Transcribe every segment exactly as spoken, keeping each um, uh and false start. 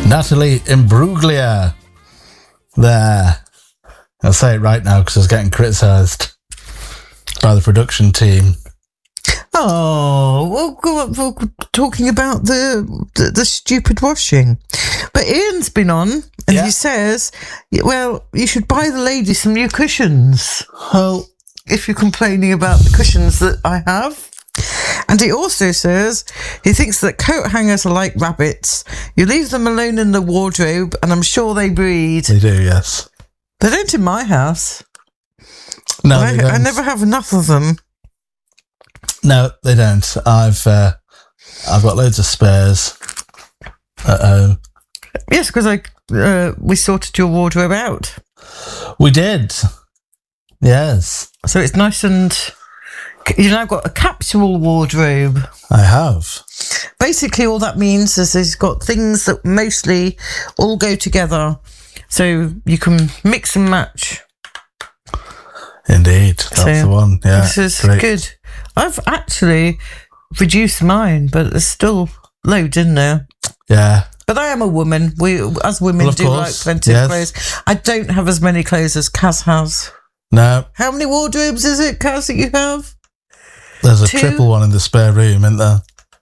Natalie Imbruglia. There. I'll say it right now because I was getting criticised by the production team. Oh, well, we're talking about the, the the stupid washing. But Ian's been on and Yeah. he says, well, you should buy the lady some new cushions. Well, If you're complaining about the cushions that I have. And he also says he thinks that coat hangers are like rabbits. You leave them alone in the wardrobe and I'm sure they breed. they do, yes. They don't in my house. No, I, they don't. I never have enough of them. No, they don't. I've uh, I've got loads of spares at home. Yes, because I uh, we sorted your wardrobe out. We did. Yes, So it's nice and... You've now got a capsule wardrobe. I have. Basically, all that means is it's got things that mostly all go together. So you can mix and match. Indeed, that's So the one. Yeah, This is great. good. I've actually reduced mine, but there's still loads in there. Yeah, But I am a woman. We, as women, Well, of do course, like plenty yes. of clothes. I don't have as many clothes as Kaz has. no, How many wardrobes is it, Kaz, that you have? there's a Two? triple one in the spare room, isn't there?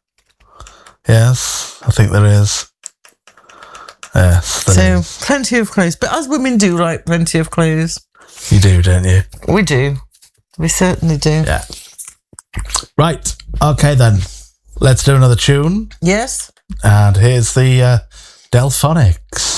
Yes, I think there is. Yes, there So is. plenty of clothes. But as women do like plenty of clothes. You do, don't you? We do. We certainly do. Yeah. Right. Okay, then. Let's do another tune. Yes? And here's the uh, Delphonics.